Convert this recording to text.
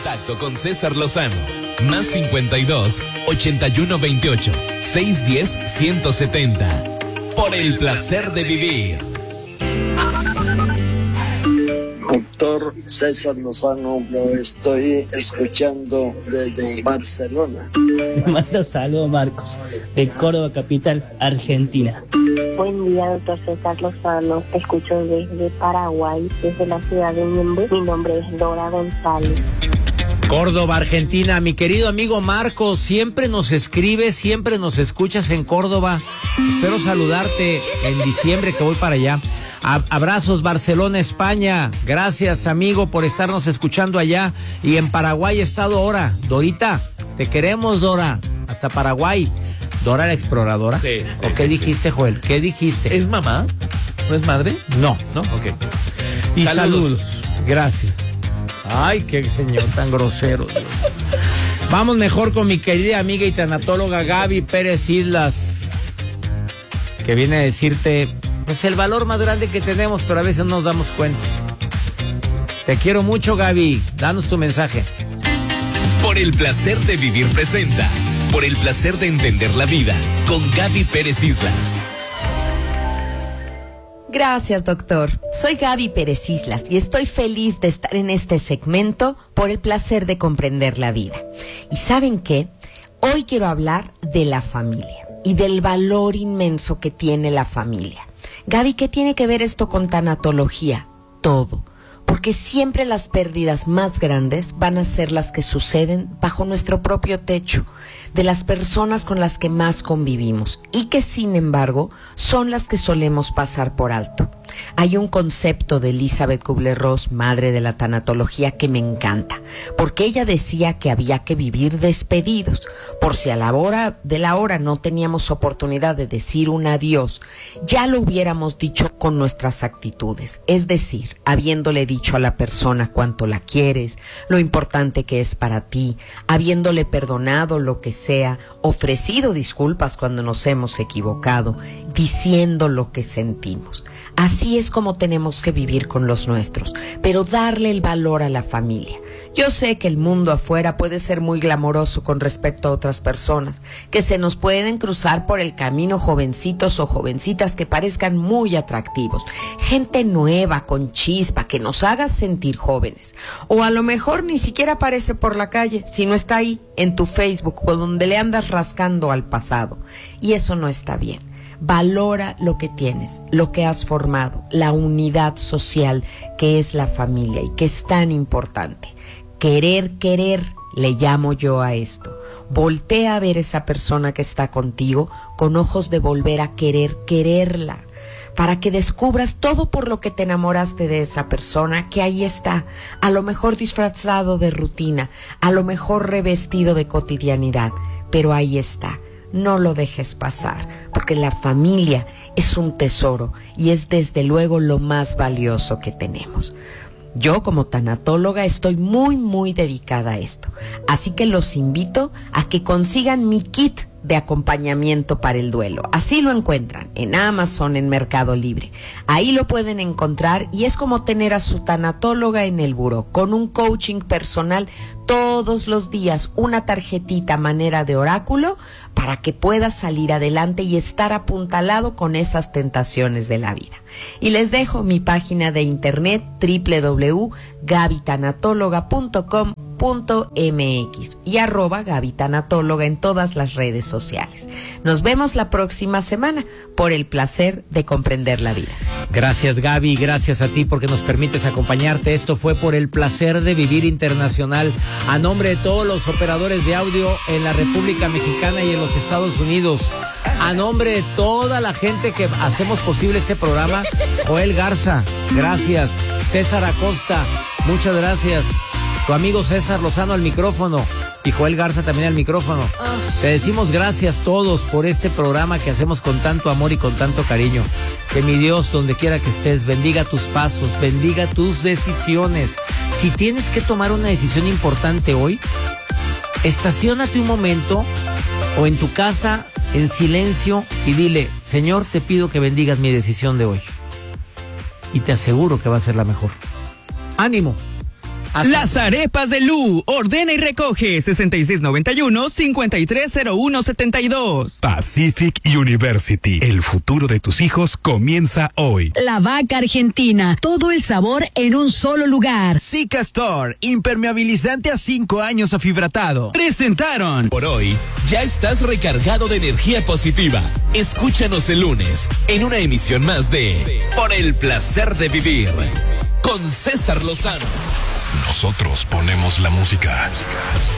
contacto con César Lozano. Más 52 81 28 610 170. Por el placer de vivir. Doctor César Lozano, lo estoy escuchando desde Barcelona. Le mando saludos, Marcos, de Córdoba, capital, Argentina. Buen día, doctor César Lozano. Te escucho desde Paraguay, desde la ciudad de Ñemby. Mi nombre es Dora González. Córdoba, Argentina. Mi querido amigo Marcos, siempre nos escribes, siempre nos escuchas en Córdoba. Espero saludarte en diciembre que voy para allá. Abrazos, Barcelona, España. Gracias, amigo, por estarnos escuchando allá. Y en Paraguay he estado ahora. Dorita, te queremos, Dora. Hasta Paraguay. ¿Dora la exploradora? Sí. ¿O qué dijiste, Joel? ¿Qué dijiste? ¿Es mamá? ¿No es madre? No. ¿No? Ok. Y saludos. Gracias. Ay, qué señor tan grosero, Dios. Vamos mejor con mi querida amiga y tanatóloga Gaby Pérez Islas, que viene a decirte, pues, el valor más grande que tenemos, pero a veces no nos damos cuenta. Te quiero mucho, Gaby. Danos tu mensaje. Por el placer de vivir presenta. Por el placer de entender la vida. Con Gaby Pérez Islas. Gracias, doctor. Soy Gaby Pérez Islas y estoy feliz de estar en este segmento por el placer de comprender la vida. ¿Y saben qué? Hoy quiero hablar de la familia y del valor inmenso que tiene la familia. Gaby, ¿qué tiene que ver esto con tanatología? Todo. Porque siempre las pérdidas más grandes van a ser las que suceden bajo nuestro propio techo, de las personas con las que más convivimos y que, sin embargo, son las que solemos pasar por alto. Hay un concepto de Elizabeth Kubler-Ross, madre de la tanatología, que me encanta, porque ella decía que había que vivir despedidos, por si a la hora de la hora no teníamos oportunidad de decir un adiós, ya lo hubiéramos dicho con nuestras actitudes, es decir, habiéndole dicho a la persona cuánto la quieres, lo importante que es para ti, habiéndole perdonado lo que sea, ofrecido disculpas cuando nos hemos equivocado, diciendo lo que sentimos. Así es como tenemos que vivir con los nuestros, pero darle el valor a la familia. Yo sé que el mundo afuera puede ser muy glamoroso con respecto a otras personas, que se nos pueden cruzar por el camino jovencitos o jovencitas que parezcan muy atractivos, gente nueva, con chispa, que nos haga sentir jóvenes. O a lo mejor ni siquiera aparece por la calle, sino está ahí, en tu Facebook, o donde le andas rascando al pasado. Y eso no está bien. Valora lo que tienes, lo que has formado, la unidad social que es la familia y que es tan importante. Querer, le llamo yo a esto. Voltea a ver esa persona que está contigo con ojos de volver a quererla, para que descubras todo por lo que te enamoraste de esa persona, que ahí está, a lo mejor disfrazado de rutina, a lo mejor revestido de cotidianidad, pero ahí está. No lo dejes pasar, porque la familia es un tesoro y es desde luego lo más valioso que tenemos. Yo, como tanatóloga, estoy muy dedicada a esto. Así que los invito a que consigan mi kit de acompañamiento para el duelo. Así lo encuentran en Amazon, en Mercado Libre. Ahí lo pueden encontrar y es como tener a su tanatóloga en el buró, con un coaching personal todos los días, una tarjetita a manera de oráculo para que puedas salir adelante y estar apuntalado con esas tentaciones de la vida. Y les dejo mi página de internet www.gabytanatóloga.com.mx y @Gabytanatóloga en todas las redes sociales. Nos vemos la próxima semana por el placer de comprender la vida. Gracias, Gaby, gracias a ti porque nos permites acompañarte. Esto fue Por el placer de vivir internacional. A nombre de todos los operadores de audio en la República Mexicana y en los Estados Unidos, a nombre de toda la gente que hacemos posible este programa, Joel Garza, gracias. César Acosta, muchas gracias. Tu amigo César Lozano al micrófono y Joel Garza también al micrófono. Te decimos gracias todos por este programa que hacemos con tanto amor y con tanto cariño. Que mi Dios, donde quiera que estés, bendiga tus pasos, bendiga tus decisiones. Si tienes que tomar una decisión importante hoy, estaciónate un momento o en tu casa en silencio y dile: Señor, te pido que bendigas mi decisión de hoy. Y te aseguro que va a ser la mejor. ¡Ánimo! Las arepas de Lu. Ordena y recoge 6691-530172. Pacific University. El futuro de tus hijos comienza hoy. La Vaca Argentina. Todo el sabor en un solo lugar. Zika Store. Impermeabilizante a 5 años afibratado. Presentaron. Por hoy, ya estás recargado de energía positiva. Escúchanos el lunes en una emisión más de Por el Placer de Vivir con César Lozano. Nosotros ponemos la música.